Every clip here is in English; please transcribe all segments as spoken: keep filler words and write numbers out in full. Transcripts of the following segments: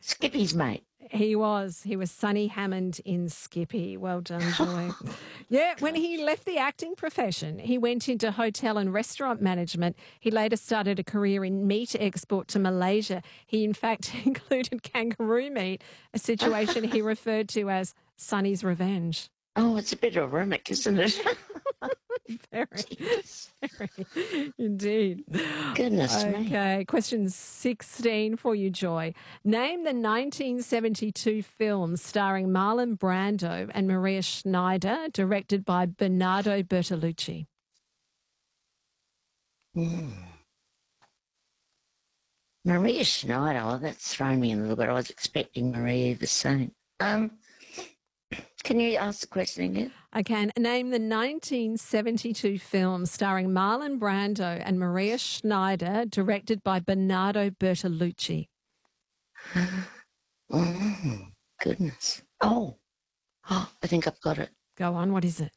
Skippy's mate. He was. He was Sonny Hammond in Skippy. Well done, Joy. Yeah, when he left the acting profession, he went into hotel and restaurant management. He later started a career in meat export to Malaysia. He, in fact, included kangaroo meat, a situation he referred to as Sonny's revenge. Oh, it's a bit ironic, isn't it? Very, very, indeed. Goodness me. Okay, question sixteen for you, Joy. Name the nineteen seventy-two film starring Marlon Brando and Maria Schneider, directed by Bernardo Bertolucci. Mm. Maria Schneider, oh, that's thrown me in a little bit. I was expecting Maria the same. Um, can you ask the question again? I can. Name the nineteen seventy-two film starring Marlon Brando and Maria Schneider, directed by Bernardo Bertolucci. Oh, goodness. Oh, oh, I think I've got it. Go on, what is it?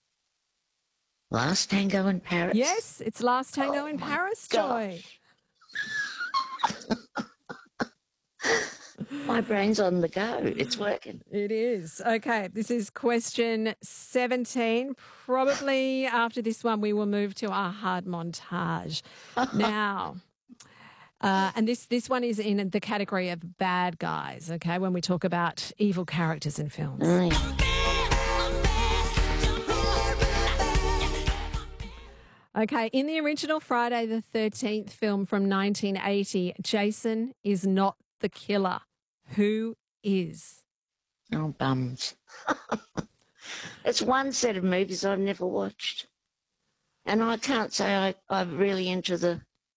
Last Tango in Paris? Yes, it's Last Tango Oh, in my Paris, gosh. Joy. My brain's on the go. It's working. It is. Okay, this is question seventeen. Probably after this one, we will move to our hard montage. Now, uh, and this, this one is in the category of bad guys, okay, when we talk about evil characters in films. Oh, yeah. Okay, in the original Friday the thirteenth film from nineteen eighty, Jason is not the killer. Who is? Oh, bums. It's one set of movies I've never watched. And I can't say I, I'm really into the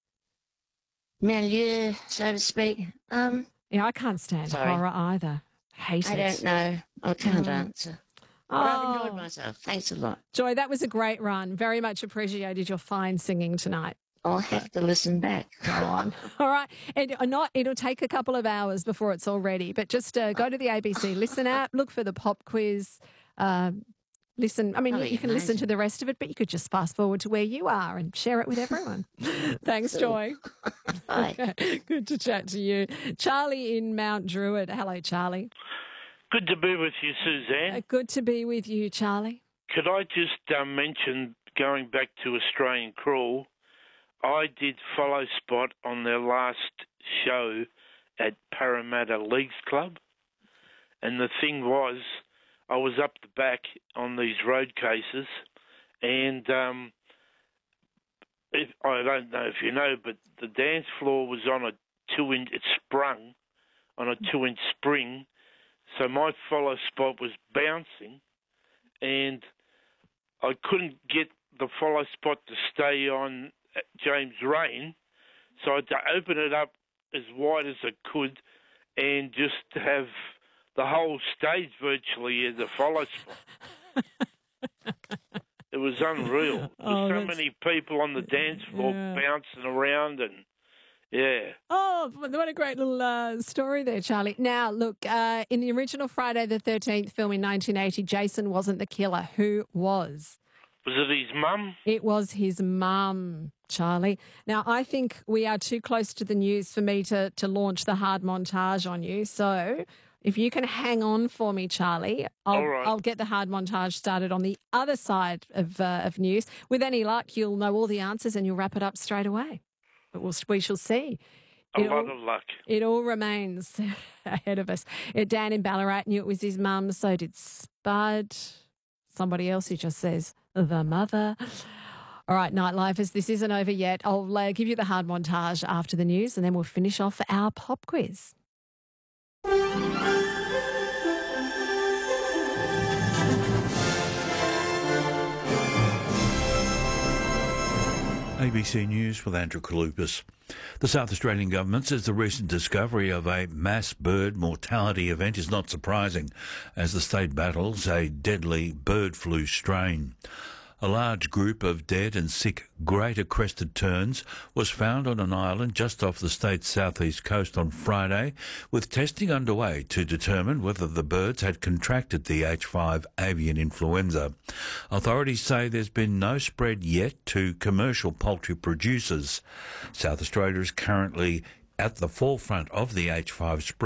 milieu, so to speak. Um, Yeah, I can't stand Sorry. horror either. Hate I it. don't know. I can't Mm. answer. But I've enjoyed Oh. myself. Thanks a lot. Joy, that was a great run. Very much appreciated your fine singing tonight. I'll have to listen back. Go on. All right. And not, it'll take a couple of hours before it's all ready, but just uh, go to the A B C Listen app, look for the pop quiz, uh, listen. I mean, Oh, you, you can listen to the rest of it, but you could just fast forward to where you are and share it with everyone. Thanks, Joy. Bye. Okay. Good to chat to you. Charlie in Mount Druitt. Hello, Charlie. Good to be with you, Suzanne. Uh, good to be with you, Charlie. Could I just uh, mention, going back to Australian Crawl, I did follow Spot on their last show at Parramatta Leagues Club. And the thing was, I was up the back on these road cases, and um, if, I don't know if you know, but the dance floor was on a two-inch, it sprung on a two-inch spring, so my follow Spot was bouncing, and I couldn't get the follow Spot to stay on James Rain, so I had to open it up as wide as I could and just have the whole stage virtually as a follow Spot. It was unreal. There Oh, were so that's- many people on the dance floor Yeah. bouncing around, and yeah. Oh, what a great little uh, story there, Charlie. Now, look, uh, in the original Friday the thirteenth film in nineteen eighty, Jason wasn't the killer. Who was? Was it his mum? It was his mum, Charlie. Now, I think we are too close to the news for me to, to launch the hard montage on you. So if you can hang on for me, Charlie, I'll, All right. I'll get the hard montage started on the other side of, uh, of news. With any luck, you'll know all the answers and you'll wrap it up straight away. But we'll, we shall see. A It lot all- of luck. It all remains ahead of us. Uh, Dan in Ballarat knew it was his mum, so did Spud. Somebody else who just says the mother. All right, Nightlifers, this isn't over yet. I'll uh, give you the hard montage after the news and then we'll finish off our pop quiz. A B C News with Andrew Kalupas. The South Australian government says the recent discovery of a mass bird mortality event is not surprising as the state battles a deadly bird flu strain. A large group of dead and sick greater crested terns was found on an island just off the state's southeast coast on Friday, with testing underway to determine whether the birds had contracted the H five avian influenza. Authorities say there's been no spread yet to commercial poultry producers. South Australia is currently at the forefront of the H five spread.